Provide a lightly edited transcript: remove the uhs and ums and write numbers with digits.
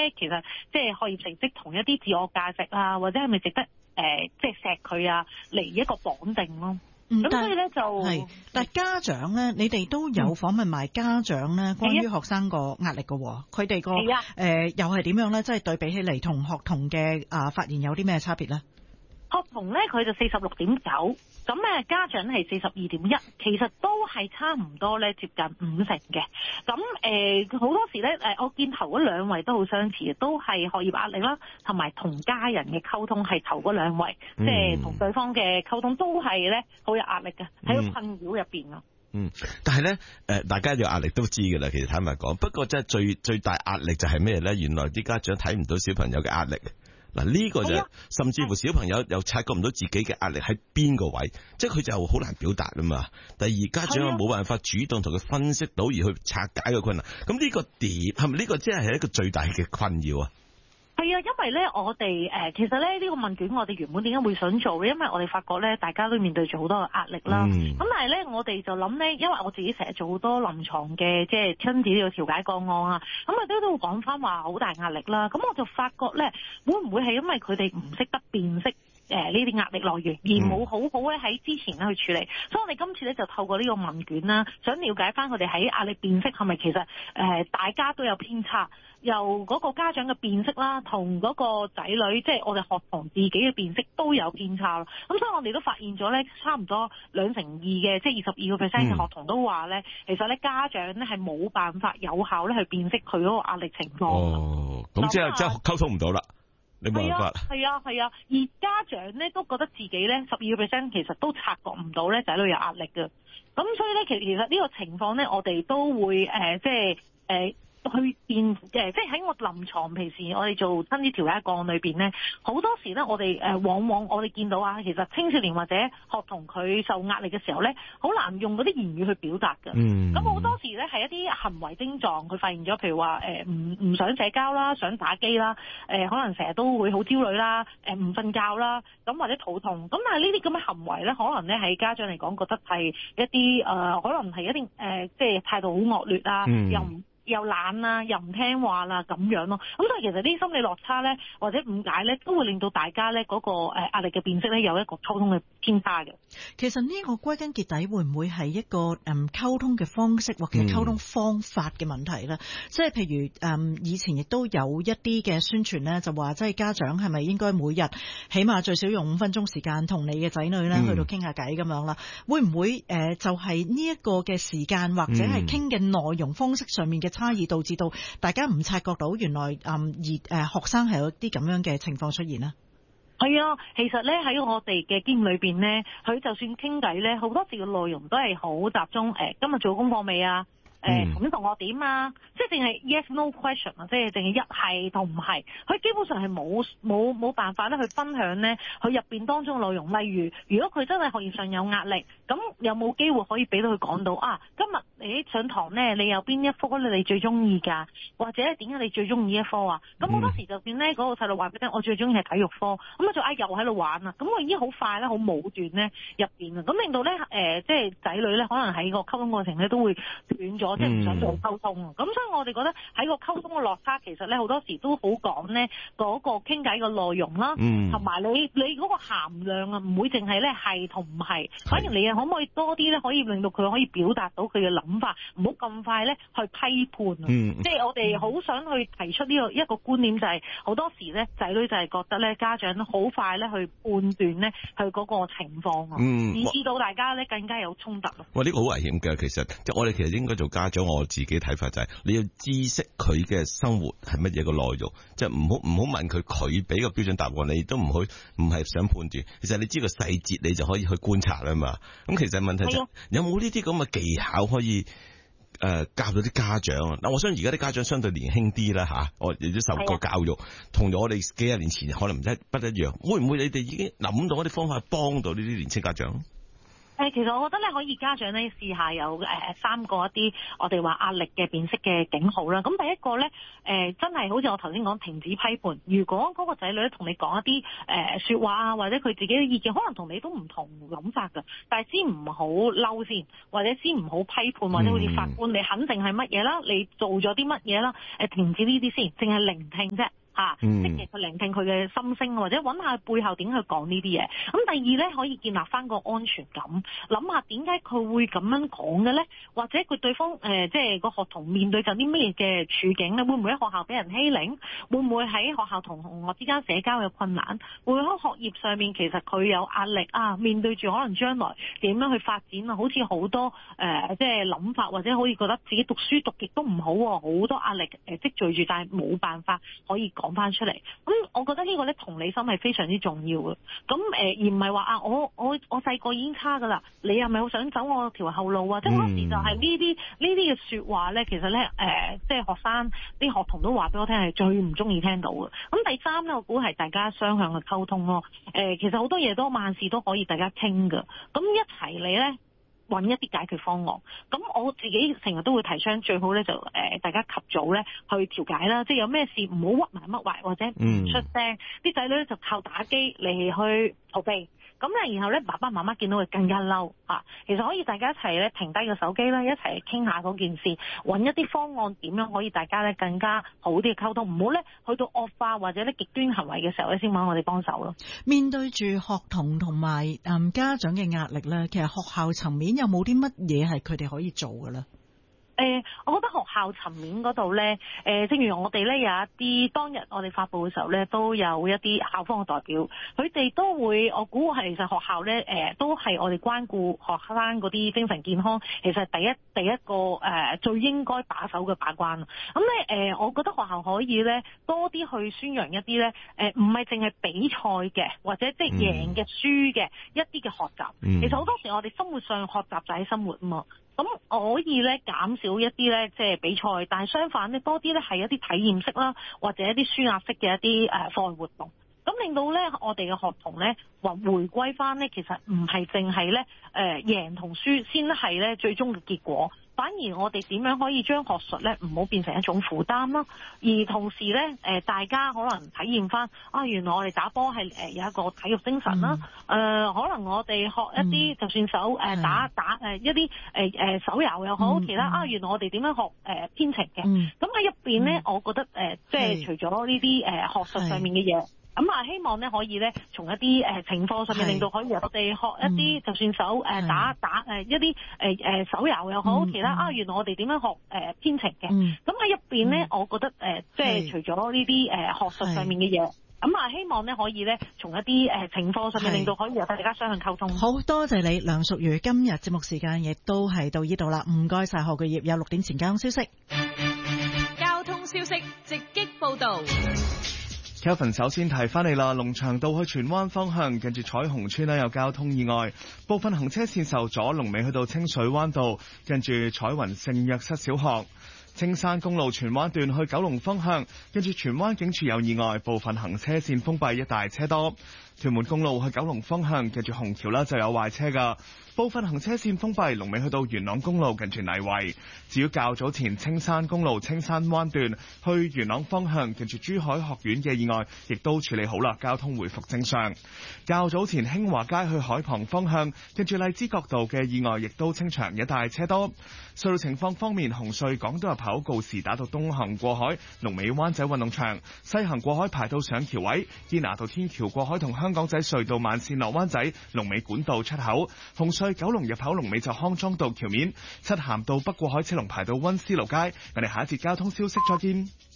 咧，其實即係學業成績同一啲自我價值啊，或者係咪值得即係錫佢啊嚟一個綁定咯。咁所以咧就係， 但係家長咧，你哋都有訪問埋家長咧，關於學生個壓力嘅，佢哋個又係點樣咧？即係對比起嚟同學童嘅發現有啲咩差別咧？ 學童咧佢就46.9，咁家長係42.1，其實都係差唔多咧，接近50%嘅。咁好多時咧我見頭嗰兩位都好相似嘅，都係學業壓力啦，同埋同家人嘅溝通係頭嗰兩位，即係同對方嘅溝通都係咧好有壓力嘅，喺個困擾入邊啊。 但係咧大家有壓力都知㗎啦，其實坦白講，不過即係最大壓力就係咩咧？原來啲家長睇唔到小朋友嘅壓力。嗱，呢個就甚至乎小朋友又察覺唔到自己嘅壓力喺邊個位，即係佢就好難表達啊嘛。第二，家長又冇辦法主動同佢分析到而去拆解個困難。咁呢個點係咪呢個即係一個最大嘅困擾啊？ 係啊，因為咧我哋其實咧呢個問卷我哋原本點解會想做？因為我哋發覺咧大家都面對住好多嘅壓力啦。咁但係咧我哋就諗咧，因為我自己成日做好多臨床嘅即係親子呢個調解個案啊，咁啊都會講翻話好大壓力啦。咁我就發覺咧，會唔會係因為佢哋唔識得辨識呢啲壓力來源，而冇好好咧喺之前咧去處理，所以我哋今次咧就透過呢個問卷啦，想了解翻佢哋喺壓力辨識係咪其實大家都有偏差，由嗰個家長嘅辨識啦，同嗰個仔女即係我哋學童自己嘅辨識都有偏差咯。咁所以我哋都發現咗咧，差唔多2成2嘅，即係22%嘅學童都話咧，其實咧家長咧係冇辦法有效咧去辨識佢嗰個壓力情況。 哦，咁即係溝通唔到啦。係啊， 而家長咧都覺得自己咧12%其實都察覺唔到咧仔女有壓力嘅，咁所以咧其實呢個情況咧我哋都會去變即係喺我臨床平時我哋做親子調解個案裏邊咧，好多時咧我哋往往我哋見到啊，其實青少年或者學童佢受壓力嘅時候咧，好難用嗰啲言語去表達嘅。咁好多時咧係一啲行為症狀，佢發現咗，譬如話唔想社交啦，想打機啦，可能成日都會好焦慮啦，唔瞓覺啦，咁或者肚痛。咁但係呢啲咁嘅行為咧，可能咧喺家長嚟講覺得係一啲可能係一啲即係態度好惡劣啊，又懶啦，又唔聽話啦，咁樣咯。咁所以其實啲心理落差咧，或者誤解咧，都會令到大家咧嗰個壓力嘅辨識咧有一個溝通嘅偏差嘅。 其實呢個歸根結底會唔會係一個溝通嘅方式或者溝通方法嘅問題咧？即係譬如以前亦都有一啲嘅宣傳咧，就話即係家長係咪應該每日起碼最少用5分鐘時間同你嘅仔女咧去到傾下偈咁樣啦？會唔會就係呢一個嘅時間或者係傾嘅內容方式上面嘅差異導致到大家唔察覺到原來學生係有啲咁樣嘅情況出現呢？ 係啊，其實咧喺我哋嘅經驗裏邊咧，佢就算傾偈咧，好多時嘅內容都係好集中。今日做功課未啊？咁同學點啊？即係淨係 yes no question 啊，即係淨係一係同唔係，佢基本上係冇辦法咧去分享咧佢入邊當中嘅內容。例如，如果佢真係學業上有壓力，咁有冇機會可以俾到佢講到啊？今日你上堂咧，你有邊一科咧你最中意㗎？或者點解你最中意一科啊？咁好多時就算咧嗰個細路話俾你聽，我最中意係體育科，咁啊就又喺度玩啊，咁我已經好快咧，好武斷咧入邊啊，咁令到咧即係仔女咧可能喺個溝通過程咧都會斷咗。即係唔想做溝通啊！咁所以我哋覺得喺個溝通嘅落差，其實咧好多時都好講咧嗰個傾偈嘅內容啦，同埋你嗰個含量啊，唔會淨係咧係同唔係，反而你可唔可以多啲咧，可以令到佢可以表達到佢嘅諗法，唔好咁快咧去批判啊！即係我哋好想去提出呢個一個觀點，就係好多時咧仔女就係覺得咧家長好快咧去判斷咧佢嗰個情況啊，以致到大家咧更加有衝突咯。 哇！呢個好危險嘅，其實即係我哋其實應該做家長，我自己睇法就係你要知識佢嘅生活係乜嘢個內容，即係唔好問佢俾個標準答案，你都唔係想判斷。其實你知個細節，你就可以去觀察啦嘛。咁其實問題就係有冇呢啲咁嘅技巧可以教到啲家長啊？嗱，我相信而家啲家長相對年輕啲啦嚇，我亦都受過教育，同我哋幾廿年前可能不一樣。會唔會你哋已經諗到一啲方法幫到呢啲年輕家長？ 其實我覺得咧可以家長咧試下有3個一啲我哋話壓力嘅辨識嘅警號啦。咁第一個咧真係好似我頭先講停止批判。如果嗰個仔女同你講一啲説話啊，或者佢自己嘅意見，可能同你都唔同諗法㗎，但係先唔好嬲先，或者先唔好批判，或者好似法官你肯定係乜嘢啦，你做咗啲乜嘢啦，停止呢啲先，淨係聆聽啫。積極去聆聽佢嘅心聲，或者揾下背後點去講呢啲嘢。咁第二咧，可以建立翻個安全感，諗下點解佢會咁樣講嘅咧？或者佢對方即係個學童面對緊啲咩嘅處境咧？會唔會喺學校俾人欺凌？會唔會喺學校同同學之間社交有困難？會唔會喺學業上面其實佢有壓力啊？面對住可能將來點樣去發展啊？好似好多即係諗法，或者好似覺得自己讀書讀極都唔好喎，好多壓力積聚住，但係冇辦法可以講翻出嚟。咁我覺得呢個咧同理心係非常之重要嘅。咁而唔係話我細個已經差噶啦，你係咪好想走我條後路啊？即係嗰時就係呢啲嘅説話咧，其實咧即係學生啲學童都話俾我聽係最唔中意聽到嘅。咁第三咧，我估係大家雙向嘅溝通咯。其實好多嘢都萬事都可以大家傾㗎。咁一齊嚟咧，揾一啲解決方案。咁我自己成日都會提倡，最好咧就大家及早咧去調解啦。即係有咩事唔好屈埋乜壞，或者唔出聲。啲仔女咧就靠打機嚟去逃避。咁咧，然後咧爸爸媽媽見到佢更加嬲啊！其實可以大家一齊咧停低個手機啦，一齊傾下嗰件事，揾一啲方案點樣可以大家咧更加好啲嘅溝通，唔好咧去到惡化或者咧極端行為嘅時候咧先揾我哋幫手咯。 面對住學童同埋家長嘅壓力咧，其實學校層面有冇啲乜嘢係佢哋可以做嘅咧？ 我覺得學校層面嗰度咧，正如我哋咧有一啲當日我哋發佈嘅時候咧，都有一啲校方嘅代表，佢哋都會，我估係其實學校咧，都係我哋關顧學生嗰啲精神健康，其實第一個最應該把守嘅把關。咁咧我覺得學校可以咧多啲去宣揚一啲咧，唔係淨係比賽嘅，或者即係贏嘅輸嘅一啲嘅學習。其實好多時我哋生活上學習就喺生活啊嘛。咁可以咧減少一啲咧即係比賽，但係相反咧多啲咧係一啲體驗式啦，或者一啲舒壓式嘅一啲課外活動，咁令到咧我哋嘅學童咧回歸翻咧，其實唔係淨係咧贏同輸先係咧最終嘅結果。反而我哋點樣可以將學術咧唔好變成一種負擔啦，而同時咧大家可能體驗翻原來我哋打波係有一個體育精神啦，可能我哋學一啲就算打一啲手遊又好，其他原來我哋點樣學編程嘅，咁喺入邊咧，我覺得即係除咗呢啲學術上面嘅嘢。咁希望咧可以咧從一啲情況上面令到可以我哋學一啲就算打一啲手遊又好，其他原來我哋點樣學編程嘅。咁喺入邊咧，我覺得即係除咗呢啲學術上面嘅嘢，咁希望咧可以咧從一啲情況上面令到可以大家雙向溝通。 好多謝你，梁淑如。今日節目時間亦都係到呢度啦，唔該晒何巨業。有6點前交通消息。 交通消息直擊報導。 Kelvin 首先提翻你啦，龍翔道去荃灣方向，近住彩虹村有交通意外，部分行車線受阻，龍尾去到清水灣道，近住彩雲聖約瑟小學。青山公路荃灣段去九龍方向，跟住荃灣警署有意外，部分行車線封閉，一帶車多。屯門公路去九龍方向，跟住紅橋啦就有壞車噶，部分行車線封閉，龍尾去到元朗公路近住泥圍。至於較早前青山公路青山灣段去元朗方向，近住珠海學院嘅意外，亦都處理好啦，交通回復正常。較早前興華街去海旁方向，近住荔枝角道嘅意外，亦都清場，一帶車多。隧道情況方面，紅隧港島入口告士打道東行過海，龍尾灣仔運動場；西行過海排到上橋位，堅拿道天橋過海同香港仔隧道慢線落灣仔，龍尾管道出口。紅隧九龍入口龍尾就康莊道橋面，漆咸道北過海車龍排到溫思勞街。我哋下一節交通消息再見。